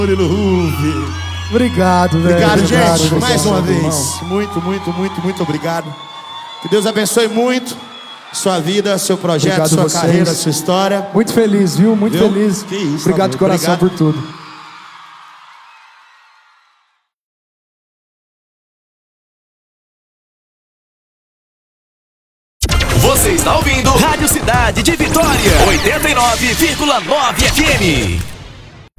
Murilo Huff. Obrigado, velho. Obrigado, gente. Obrigado, Mais uma vez. irmão. Muito obrigado. Que Deus abençoe muito sua vida, seu projeto, Obrigado sua vocês. carreira, sua história. Muito feliz, viu? Muito Viu? feliz. Que isso, Obrigado de coração obrigado. por tudo. Você está ouvindo Rádio Cidade de Vitória 89,9 FM.